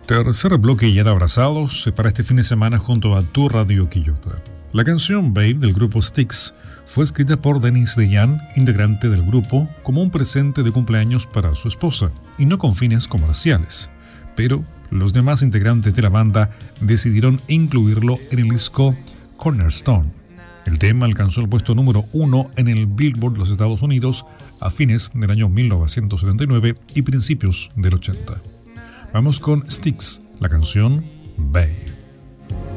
Tercer bloque ya de abrazados para este fin de semana junto a tu Radio Quillota. La canción Babe del grupo Styx fue escrita por Dennis DeYoung, integrante del grupo, como un presente de cumpleaños para su esposa, y no con fines comerciales. Pero los demás integrantes de la banda decidieron incluirlo en el disco Cornerstone. El tema alcanzó el puesto número 1 en el Billboard de los Estados Unidos a fines del año 1979 y principios del 80. Vamos con Styx, la canción Babe.